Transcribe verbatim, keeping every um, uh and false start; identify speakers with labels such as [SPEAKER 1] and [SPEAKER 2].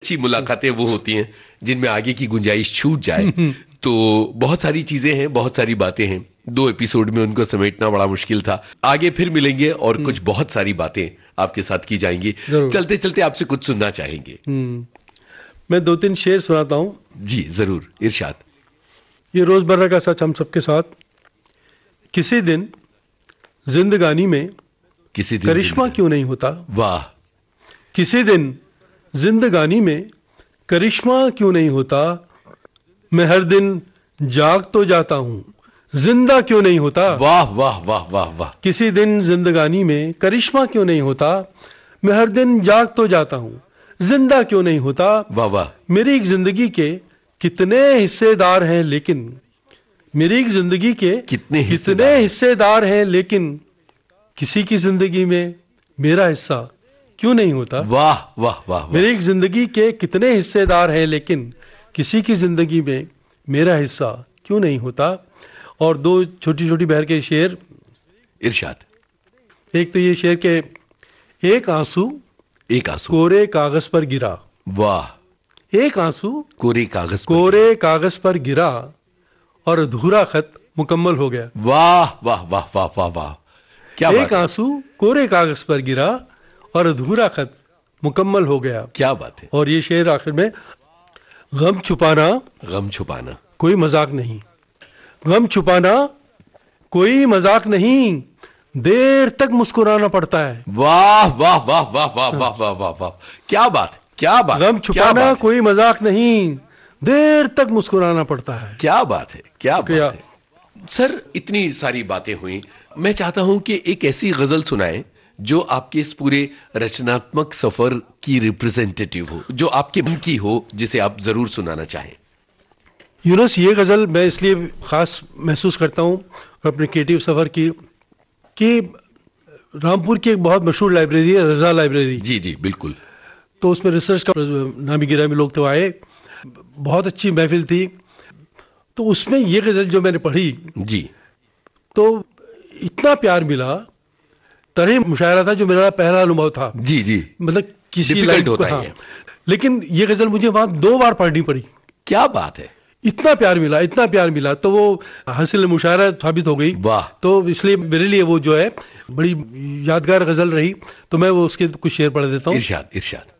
[SPEAKER 1] अच्छी मुलाकातें वो होती हैं जिनमें आगे की गुंजाइश छूट जाए। तो बहुत सारी चीजें हैं, बहुत सारी बातें हैं, दो एपिसोड में उनको समेटना बड़ा मुश्किल था। आगे फिर मिलेंगे और कुछ बहुत सारी बातें आपके साथ की जाएंगी। चलते चलते आपसे कुछ सुनना चाहेंगे।
[SPEAKER 2] मैं दो तीन शेर सुनाता हूँ।
[SPEAKER 1] जी जरूर, इरशाद।
[SPEAKER 2] ये रोजमर्रा का सच हम सबके साथ। किसी दिन जिंदगानी में
[SPEAKER 1] किसी दिन
[SPEAKER 2] करिश्मा क्यों नहीं होता।
[SPEAKER 1] वाह।
[SPEAKER 2] किसी दिन जिंदगानी में करिश्मा क्यों नहीं होता। मैं हर दिन जाग तो जाता हूँ, जिंदा क्यों नहीं होता।
[SPEAKER 1] वाह वाह वाह वाह वाह।
[SPEAKER 2] किसी दिन जिंदगानी में करिश्मा क्यों नहीं होता। मैं हर दिन जाग तो जाता हूँ, जिंदा क्यों नहीं होता।
[SPEAKER 1] वाह वाह।
[SPEAKER 2] मेरी एक जिंदगी के कितने हिस्सेदार हैं लेकिन मेरी एक जिंदगी के
[SPEAKER 1] कितने
[SPEAKER 2] कितने हिस्सेदार हैं लेकिन किसी की जिंदगी में मेरा हिस्सा क्यों नहीं होता।
[SPEAKER 1] वाह वाह वाह।
[SPEAKER 2] मेरी एक जिंदगी के कितने हिस्सेदार हैं लेकिन किसी की जिंदगी में मेरा हिस्सा क्यों नहीं होता। और दो छोटी छोटी बहर के शेर।
[SPEAKER 1] इरशाद।
[SPEAKER 2] एक तो ये शेर के एक आंसू
[SPEAKER 1] एक आंसू
[SPEAKER 2] कोरे कागज पर गिरा।
[SPEAKER 1] वाह।
[SPEAKER 2] एक आंसू
[SPEAKER 1] कोरे कागज पर
[SPEAKER 2] कोरे कागज पर गिरा और अधूरा खत मुकम्मल हो गया।
[SPEAKER 1] वाह वाह वाह वाह वाह वाह। क्या
[SPEAKER 2] एक आंसू कोरे कागज पर गिरा और अधूरा खत मुकम्मल हो गया।
[SPEAKER 1] क्या बात है।
[SPEAKER 2] और ये शेर आखिर में, गम छुपाना
[SPEAKER 1] गम छुपाना
[SPEAKER 2] कोई मजाक नहीं। गम छुपाना कोई मजाक नहीं, देर तक मुस्कुराना पड़ता है।
[SPEAKER 1] वाह वाह वाह वाह वाह वाह वाह वाह वाह। क्या बात, क्या बात।
[SPEAKER 2] गम छुपाना कोई मजाक नहीं, देर तक मुस्कुराना पड़ता है।
[SPEAKER 1] क्या बात है, क्या बात है। सर इतनी सारी बातें हुई, मैं चाहता हूं कि एक ऐसी गजल सुनाएं जो आपके इस पूरे रचनात्मक सफर की रिप्रेजेंटेटिव हो, जो आपके मन की हो, जिसे आप जरूर सुनाना चाहें।
[SPEAKER 2] यूनुस, ये गजल मैं इसलिए खास महसूस करता हूँ अपने क्रिएटिव सफर की कि रामपुर की एक बहुत मशहूर लाइब्रेरी है, रजा लाइब्रेरी।
[SPEAKER 1] जी जी बिल्कुल।
[SPEAKER 2] तो उसमें रिसर्च का नामी गिरामी लोग तो आए, बहुत अच्छी महफिल थी। तो उसमें ये गजल जो मैंने पढ़ी
[SPEAKER 1] जी,
[SPEAKER 2] तो इतना प्यार मिला, तरह मुशायरा था जो मेरा पहला अनुभव था।
[SPEAKER 1] जी जी,
[SPEAKER 2] मतलब किसी
[SPEAKER 1] लाइन होता है।
[SPEAKER 2] लेकिन ये गजल मुझे वहां दो बार पढ़नी पड़ी।
[SPEAKER 1] क्या बात है।
[SPEAKER 2] इतना प्यार मिला, इतना प्यार मिला, तो वो हासिल मुशायरा साबित हो गई।
[SPEAKER 1] वाह।
[SPEAKER 2] तो इसलिए मेरे लिए वो जो है बड़ी यादगार गजल रही। तो मैं वो उसके कुछ शेर पढ़ देता हूँ।
[SPEAKER 1] इरशाद इरशाद।